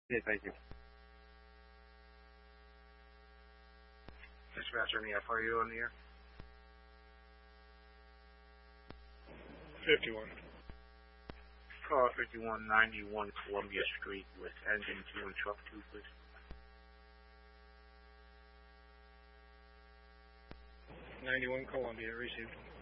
Yeah, thank you. Dispatcher, any FRU on the air? 51. Call 5191 Columbia Street with engine 2 and truck 2, please. 91 Columbia, received.